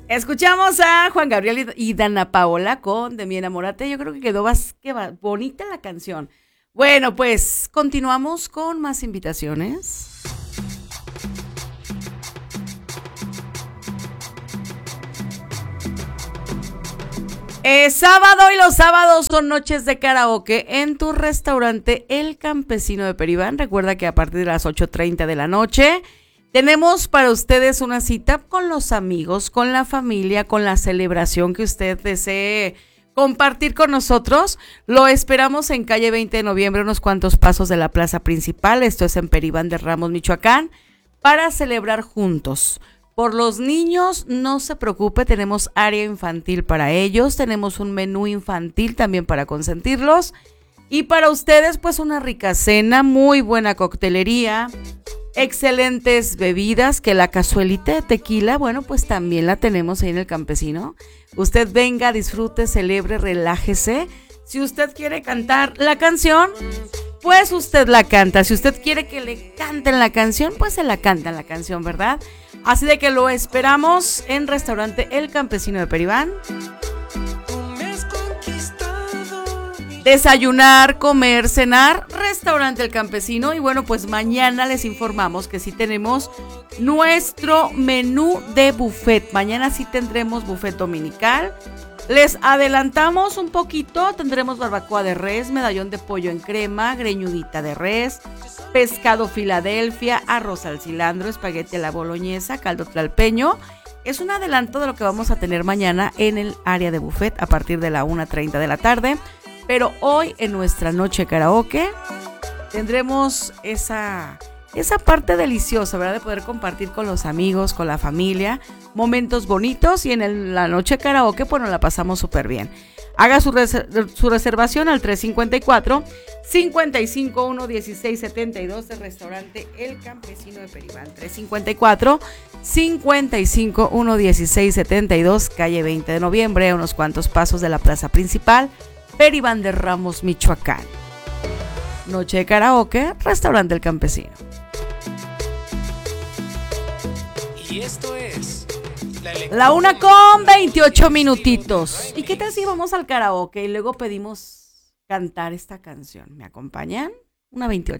Escuchamos a Juan Gabriel y Dana Paola con De mi enamorate. Yo creo que quedó bonita la canción. Bueno, pues continuamos con más invitaciones. Sábado, y los sábados son noches de karaoke en tu restaurante El Campesino de Peribán. Recuerda que a partir de las 8:30 de la noche tenemos para ustedes una cita con los amigos, con la familia, con la celebración que usted desee compartir con nosotros. Lo esperamos en calle 20 de noviembre, unos cuantos pasos de la plaza principal. Esto es en Peribán de Ramos, Michoacán, para celebrar juntos. Por los niños, no se preocupe, tenemos área infantil para ellos, tenemos un menú infantil también para consentirlos. Y para ustedes, pues una rica cena, muy buena coctelería, excelentes bebidas, que la cazuelita de tequila, bueno, pues también la tenemos ahí en el Campesino. Usted venga, disfrute, celebre, relájese. Si usted quiere cantar la canción, pues usted la canta. Si usted quiere que le canten la canción, pues se la cantan la canción, ¿verdad? Así de que lo esperamos en Restaurante El Campesino de Peribán. Desayunar, comer, cenar, Restaurante El Campesino. Y bueno, pues mañana les informamos que sí tenemos nuestro menú de buffet. Mañana sí tendremos buffet dominical. Les adelantamos un poquito, tendremos barbacoa de res, medallón de pollo en crema, greñudita de res, pescado Filadelfia, arroz al cilantro, espagueti a la boloñesa, caldo tlalpeño. Es un adelanto de lo que vamos a tener mañana en el área de buffet a partir de la 1:30 de la tarde. Pero hoy en nuestra noche karaoke tendremos esa parte deliciosa, ¿verdad? De poder compartir con los amigos, con la familia, momentos bonitos, y en la noche karaoke, pues nos la pasamos súper bien. Haga su reservación al 354-551-1672 del restaurante El Campesino de Peribán. 354-551-1672, calle 20 de noviembre, a unos cuantos pasos de la plaza principal, Peribán de Ramos, Michoacán. Noche de karaoke, Restaurante El Campesino. Y esto es la 1:28 minutitos. ¿Y qué tal si vamos al karaoke y luego pedimos cantar esta canción? ¿Me acompañan? 1:28.